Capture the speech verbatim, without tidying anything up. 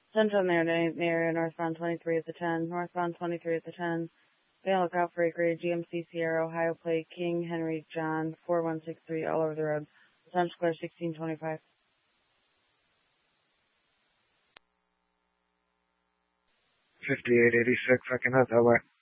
Central Maryland area, northbound twenty-three at the ten, northbound twenty-three at the ten. They look out for a grade G M C Sierra, Ohio plate, King, Henry, John, four one six three, all over the road. Times Square, sixteen twenty-five. fifty-eight eighty-six, I can head that way.